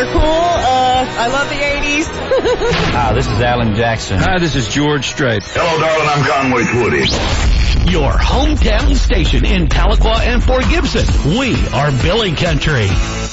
are cool. I love the 80s. Hi, this is Alan Jackson. Hi, this is George Strait. Hello, darling, I'm Conway Twitty. Your hometown station in Tahlequah and Fort Gibson. We are Billy Country.